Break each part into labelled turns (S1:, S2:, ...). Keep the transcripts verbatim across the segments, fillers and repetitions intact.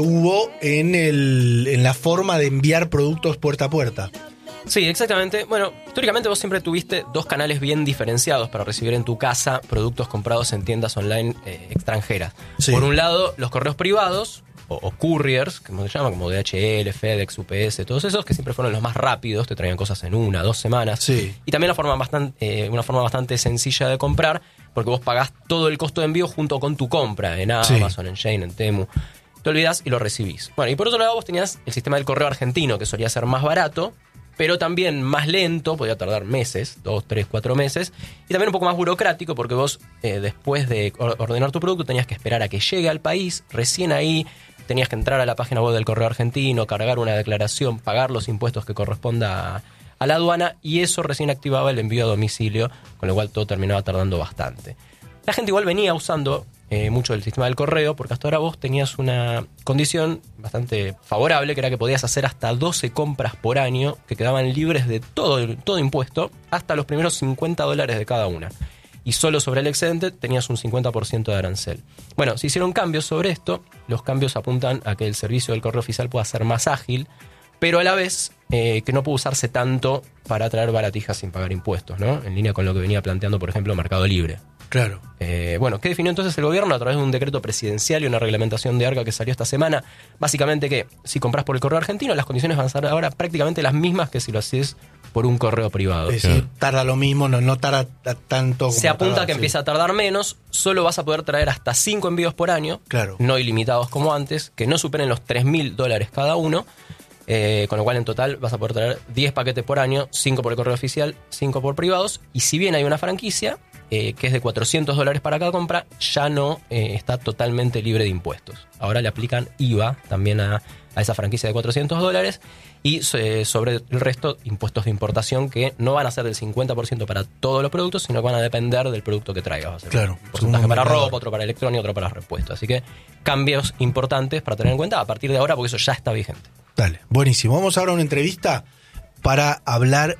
S1: hubo en, el, en la forma de enviar productos puerta a puerta.
S2: Sí, exactamente. Bueno, históricamente vos siempre tuviste dos canales bien diferenciados para recibir en tu casa productos comprados en tiendas online eh, extranjeras. Sí. Por un lado, los correos privados, o, o couriers, como se llama, como D H L, FedEx, U P S, todos esos, que siempre fueron los más rápidos, te traían cosas en una, dos semanas.
S1: Sí.
S2: Y también la forma bastante, eh, una forma bastante sencilla de comprar, porque vos pagás todo el costo de envío junto con tu compra, en Amazon, sí. en Shein, en Temu. Te olvidás y lo recibís. Bueno, y por otro lado vos tenías el sistema del correo argentino, que solía ser más barato, pero también más lento, podía tardar meses, dos, tres, cuatro meses, y también un poco más burocrático, porque vos, eh, después de ordenar tu producto, tenías que esperar a que llegue al país, recién ahí tenías que entrar a la página web del correo argentino, cargar una declaración, pagar los impuestos que corresponda a, a la aduana, y eso recién activaba el envío a domicilio, con lo cual todo terminaba tardando bastante. La gente igual venía usando eh, mucho el sistema del correo, porque hasta ahora vos tenías una condición bastante favorable, que era que podías hacer hasta doce compras por año, que quedaban libres de todo, todo impuesto, hasta los primeros cincuenta dólares de cada una. Y solo sobre el excedente tenías un cincuenta por ciento de arancel. Bueno, se hicieron cambios sobre esto. Los cambios apuntan a que el servicio del correo oficial pueda ser más ágil, pero a la vez eh, que no puede usarse tanto para traer baratijas sin pagar impuestos, ¿no? En línea con lo que venía planteando, por ejemplo, Mercado Libre.
S1: Claro.
S2: Eh, bueno, ¿qué definió entonces el gobierno? A través de un decreto presidencial y una reglamentación de ARCA que salió esta semana. Básicamente que si compras por el correo argentino, las condiciones van a ser ahora prácticamente las mismas que si lo haces por un correo privado.
S1: Es decir, tarda lo mismo, no, no tarda tanto como
S2: Se apunta
S1: tarda,
S2: a que
S1: sí.
S2: empieza a tardar menos, solo vas a poder traer hasta cinco envíos por año,
S1: claro.
S2: no ilimitados como antes, que no superen los tres mil dólares cada uno, eh, con lo cual en total vas a poder traer diez paquetes por año, cinco por el correo oficial, cinco por privados, y si bien hay una franquicia, eh, que es de cuatrocientos dólares para cada compra, ya no eh, está totalmente libre de impuestos. Ahora le aplican I V A también a, a esa franquicia de cuatrocientos dólares, y eh, sobre el resto, impuestos de importación que no van a ser del cincuenta por ciento para todos los productos, sino que van a depender del producto que traigas. Va a ser
S1: claro.
S2: Un porcentaje para ropa, otro para electrónica, otro para repuestos. Así que cambios importantes para tener en cuenta a partir de ahora, porque eso ya está vigente.
S1: Dale, buenísimo. Vamos ahora a una entrevista para hablar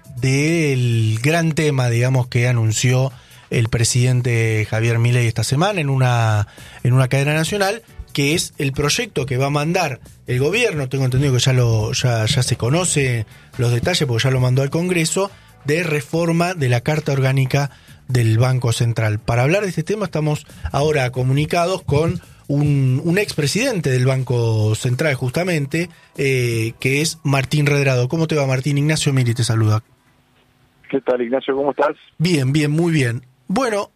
S1: del gran tema, digamos, que anunció el presidente Javier Milei esta semana en una, en una cadena nacional, que es el proyecto que va a mandar el gobierno. Tengo entendido que ya lo ya, ya se conoce los detalles porque ya lo mandó al Congreso, de reforma de la Carta Orgánica del Banco Central. Para hablar de este tema estamos ahora comunicados con un, un expresidente del Banco Central justamente, eh, que es Martín Redrado. ¿Cómo te va, Martín? Ignacio Miri te saluda.
S3: ¿Qué tal, Ignacio? ¿Cómo estás?
S1: Bien, bien, muy bien. Bueno,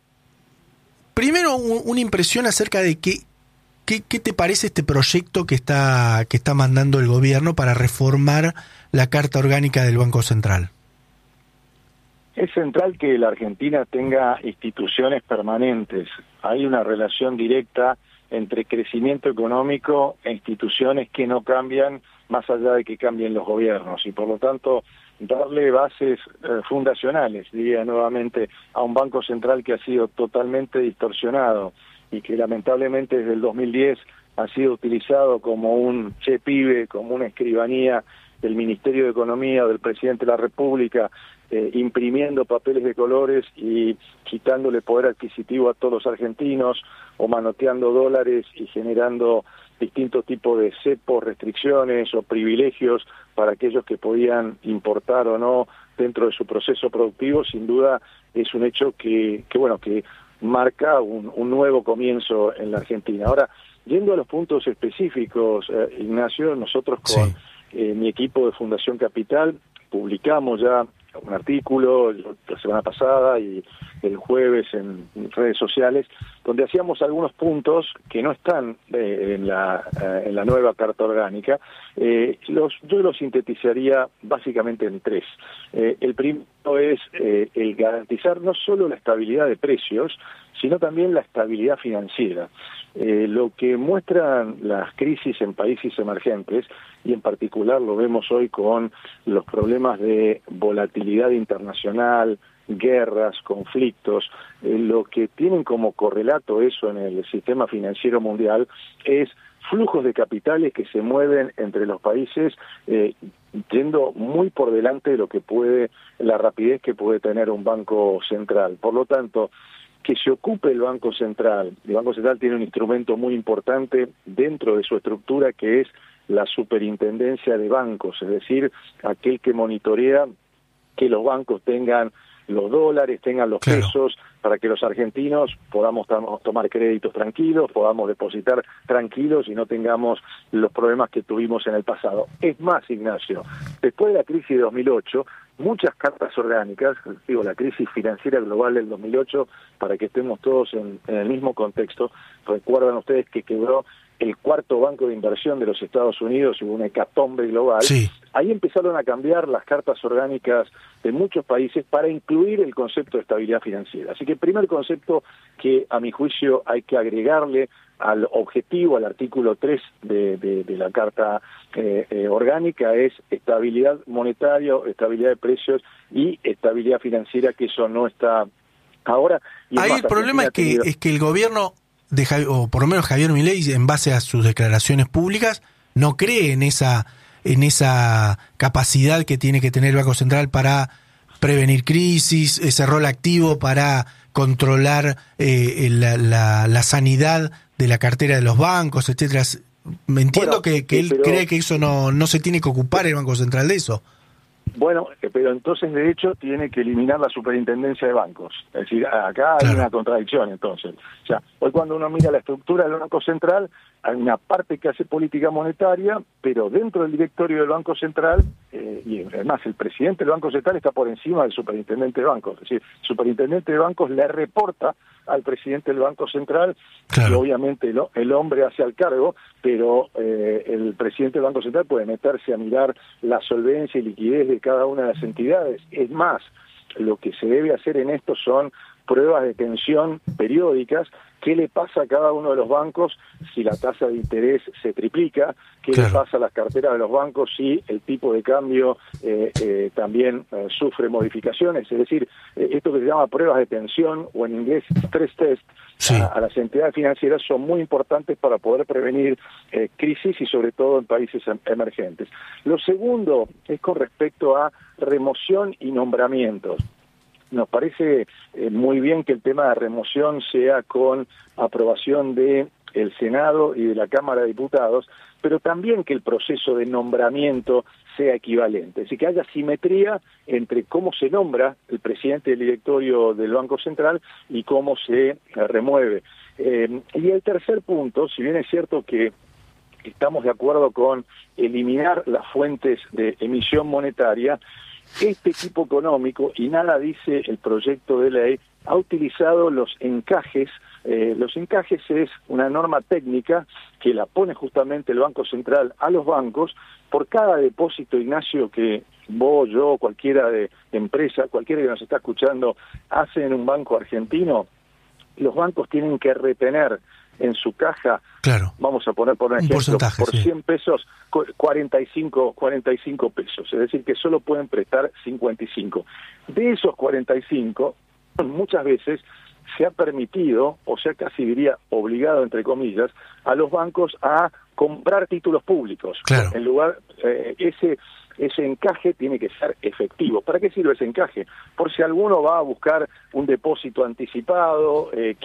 S1: primero un, una impresión acerca de qué, qué, qué te parece este proyecto que está, que está mandando el gobierno para reformar la Carta Orgánica del Banco Central.
S3: Es central que la Argentina tenga instituciones permanentes. Hay una relación directa entre crecimiento económico e instituciones que no cambian más allá de que cambien los gobiernos, y por lo tanto darle bases eh, fundacionales, diría nuevamente, a un Banco Central que ha sido totalmente distorsionado y que lamentablemente desde el dos mil diez ha sido utilizado como un che pibe, como una escribanía del Ministerio de Economía o del Presidente de la República, eh, imprimiendo papeles de colores y quitándole poder adquisitivo a todos los argentinos, o manoteando dólares y generando distintos tipos de cepos, restricciones o privilegios para aquellos que podían importar o no dentro de su proceso productivo. Sin duda es un hecho que, que bueno, que marca un, un nuevo comienzo en la Argentina. Ahora, yendo a los puntos específicos, eh, Ignacio, nosotros con sí. eh, mi equipo de Fundación Capital publicamos ya un artículo la semana pasada y el jueves en redes sociales, donde hacíamos algunos puntos que no están eh, en la eh, en la nueva Carta Orgánica. Eh, los, yo los sintetizaría básicamente en tres. Eh, el primero es eh, el garantizar no solo la estabilidad de precios, sino también la estabilidad financiera. Eh, lo que muestran las crisis en países emergentes, y en particular lo vemos hoy con los problemas de volatilidad internacional, guerras, conflictos, eh, lo que tienen como correlato eso en el sistema financiero mundial es flujos de capitales que se mueven entre los países, eh, yendo muy por delante de lo que puede, la rapidez que puede tener un banco central. Por lo tanto, que se ocupe el Banco Central. El Banco Central tiene un instrumento muy importante dentro de su estructura que es la superintendencia de bancos, es decir, aquel que monitorea que los bancos tengan los dólares, tengan los
S1: claro.
S3: pesos, para que los argentinos podamos tam- tomar créditos tranquilos, podamos depositar tranquilos y no tengamos los problemas que tuvimos en el pasado. Es más, Ignacio, después de la crisis de dos mil ocho, muchas cartas orgánicas, digo, la crisis financiera global del dos mil ocho, para que estemos todos en, en el mismo contexto, recuerdan ustedes que quebró el cuarto banco de inversión de los Estados Unidos, hubo una hecatombe global.
S1: Sí.
S3: Ahí empezaron a cambiar las cartas orgánicas de muchos países para incluir el concepto de estabilidad financiera. Así que el primer concepto que, a mi juicio, hay que agregarle al objetivo, al artículo tres de, de, de la Carta eh, eh, Orgánica, es estabilidad monetaria, estabilidad de precios y estabilidad financiera, que eso no está ahora. Y
S1: Ahí
S3: más,
S1: el problema es que,
S3: tenido...
S1: es que el gobierno, de Javier, o por lo menos Javier Milei, en base a sus declaraciones públicas, no cree en esa, en esa capacidad que tiene que tener el Banco Central para prevenir crisis, ese rol activo para controlar eh, la, la, la sanidad de la cartera de los bancos, etcétera. Me entiendo
S3: bueno,
S1: que, que
S3: sí,
S1: él
S3: pero...
S1: cree que eso no, no se tiene que ocupar el Banco Central de eso.
S3: Bueno, pero entonces de hecho tiene que eliminar la superintendencia de bancos. Es decir, acá hay
S1: claro.
S3: una contradicción entonces. O sea, hoy cuando uno mira la estructura del Banco Central, hay una parte que hace política monetaria, pero dentro del directorio del Banco Central, eh, y además el presidente del Banco Central está por encima del superintendente de bancos. Es decir, el superintendente de bancos le reporta al presidente del Banco Central, claro. Y obviamente el, el hombre hace al cargo, pero eh, el presidente del Banco Central puede meterse a mirar la solvencia y liquidez de cada una de las entidades. Es más, lo que se debe hacer en esto son pruebas de tensión periódicas. ¿Qué le pasa a cada uno de los bancos si la tasa de interés se triplica? ¿Qué claro. le pasa a las carteras de los bancos si el tipo de cambio eh, eh, también eh, sufre modificaciones? Es decir, eh, esto que se llama pruebas de tensión, o en inglés stress test, sí. a, a las entidades financieras son muy importantes para poder prevenir eh, crisis y sobre todo en países em- emergentes. Lo segundo es con respecto a remoción y nombramientos. Nos parece eh, muy bien que el tema de remoción sea con aprobación de el Senado y de la Cámara de Diputados, pero también que el proceso de nombramiento sea equivalente, es decir, que haya simetría entre cómo se nombra el presidente del directorio del Banco Central y cómo se eh, remueve. Eh, y el tercer punto, si bien es cierto que estamos de acuerdo con eliminar las fuentes de emisión monetaria, este equipo económico, y nada dice el proyecto de ley, ha utilizado los encajes. Eh, los encajes es una norma técnica que la pone justamente el Banco Central a los bancos. Por cada depósito, Ignacio, que vos, yo, cualquiera de empresa, cualquiera que nos está escuchando, hace en un banco argentino, los bancos tienen que retener en su caja,
S1: claro.
S3: vamos a poner por un ejemplo, por
S1: sí.
S3: cien pesos, cuarenta y cinco pesos, es decir, que solo pueden prestar cincuenta y cinco. De esos cuarenta y cinco, muchas veces se ha permitido, o sea, casi diría obligado, entre comillas, a los bancos a comprar títulos públicos.
S1: Claro.
S3: En lugar, eh, ese... ese encaje tiene que ser efectivo. ¿Para qué sirve ese encaje? Por si alguno va a buscar un depósito anticipado, eh,